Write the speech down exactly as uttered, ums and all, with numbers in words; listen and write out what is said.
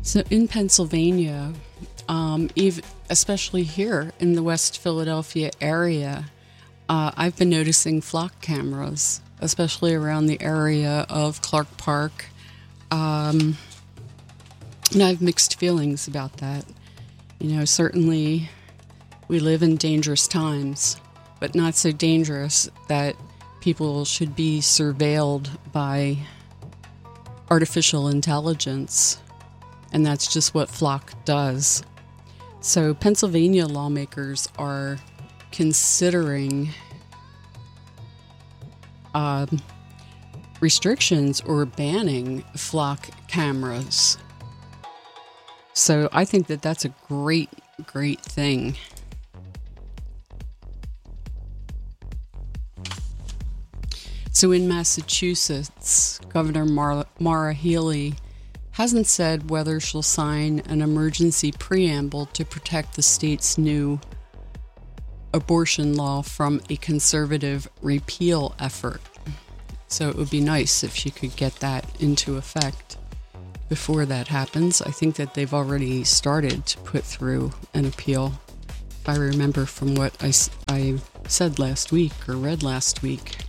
So in Pennsylvania, um, even, especially here in the West Philadelphia area, uh, I've been noticing flock cameras, especially around the area of Clark Park. Um, and I have mixed feelings about that. You know, certainly we live in dangerous times, but not so dangerous that people should be surveilled by artificial intelligence. And that's just what Flock does. So Pennsylvania lawmakers are considering um, restrictions or banning Flock cameras. So I think that that's a great, great thing. So in Massachusetts, Governor Mar- Maura Healey hasn't said whether she'll sign an emergency preamble to protect the state's new abortion law from a conservative repeal effort. So it would be nice if she could get that into effect before that happens. I think that they've already started to put through an appeal, if I remember from what I, I said last week or read last week.